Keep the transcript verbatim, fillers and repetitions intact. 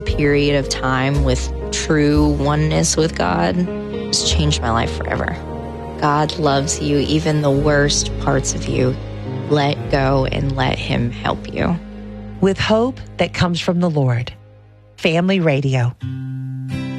period of time with true oneness with God has changed my life forever. God loves you, even the worst parts of you. Let go and let him help you. With hope that comes from the Lord. Family Radio.